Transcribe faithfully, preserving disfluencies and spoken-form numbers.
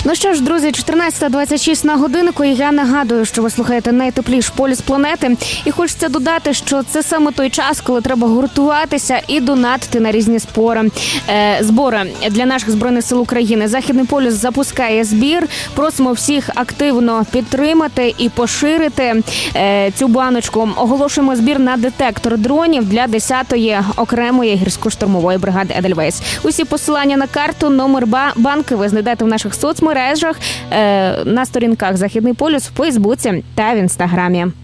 Ну що ж, друзі, чотирнадцята двадцять шість на годиннику, і я нагадую, що ви слухаєте найтепліший полюс планети. І хочеться додати, що це саме той час, коли треба гуртуватися і донатити на різні спори. Е, збори для наших Збройних сил України. Західний полюс запускає збір. Просимо всіх активно підтримати і поширити е, цю баночку. Оголошуємо збір на детектор дронів для десятої окремої гірсько-штурмової бригади «Едельвейс». Усі посилання на карту, номер банки ви знайдете в наших соцмережах, е, на сторінках «Західний полюс» в Фейсбуці та в Інстаграмі.